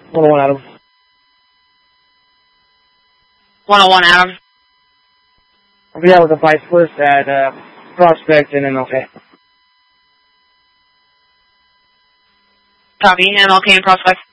101 Adam. 101 Adam. I'll be out with the vice first at Prospect and MLK. Copy, MLK and Prospect.